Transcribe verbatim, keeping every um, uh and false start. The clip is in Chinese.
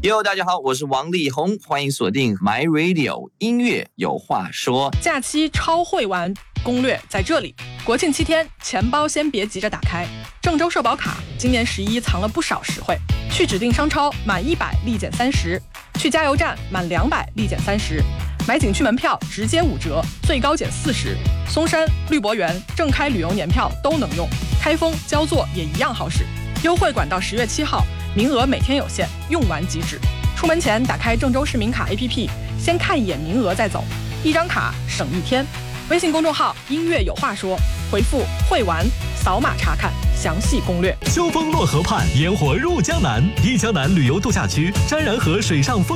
哟，大家好，我是王力宏，欢迎锁定 My Radio 音乐有话说。 假期超会玩，攻略在这里。国庆七天，钱包先别急着打开。郑州社保卡今年十一藏了不少实惠，去指定商超满一百立减三十，去加油站满两百立减三十，买景区门票直接五折，最高减四十。松山、绿博园、正开旅游年票都能用，开封、焦作也一样好使。优惠管到十月七号，名额每天有限，用完即止。出门前打开郑州市民卡 A P P， 先看一眼名额再走，一张卡省一天。微信公众号音乐有话说，回复会玩扫码查看详细攻略。 秋风落河畔，烟火入江南。一江南旅游度假区，沾然河水上风